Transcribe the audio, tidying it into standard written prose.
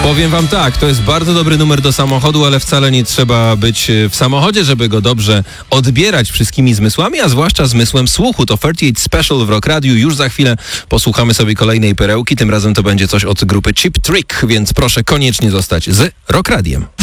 Powiem wam tak, to jest bardzo dobry numer do samochodu, ale wcale nie trzeba być w samochodzie, żeby go dobrze odbierać wszystkimi zmysłami, a zwłaszcza zmysłem słuchu. To 38 Special w Rock Radiu. Już za chwilę posłuchamy sobie kolejnej perełki. Tym razem to będzie coś od grupy Cheap Trick, więc proszę koniecznie zostać z Rock Radiem.